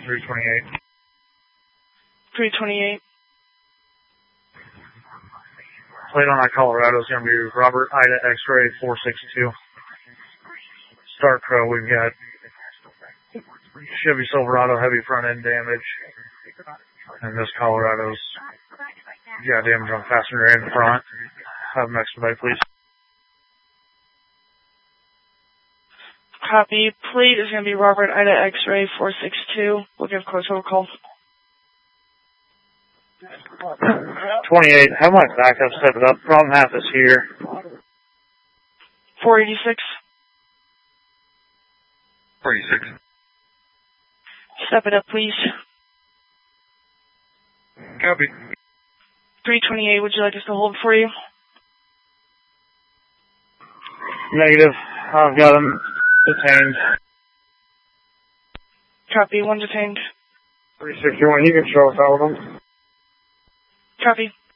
328. 328. Plate on that Colorado is going to be Robert Ida X-Ray 462. Star Crow, we've got Chevy Silverado heavy front end damage. And this Colorado's got damage on passenger and front. Have them expedite, please. Copy. Plate is going to be Robert Ida X-Ray 462. We'll give close over call. 28, have my backup step it up. Problem half is here. 486. 46. Step it up, please. Copy. 328, would you like us to hold for you? Negative. I've got him detained. Copy, one detained. 361, you can show us all of them. Copy.